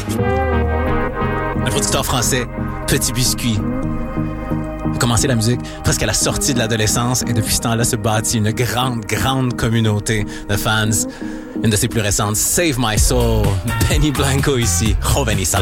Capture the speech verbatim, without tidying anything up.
Un producteur français, Petit Biscuit. Il a commencé la musique presque à la sortie de l'adolescence et depuis ce temps-là se bâtit une grande, grande communauté de fans. Une de ses plus récentes, Save My Soul, Benny Blanco ici, Joven y Salvaje.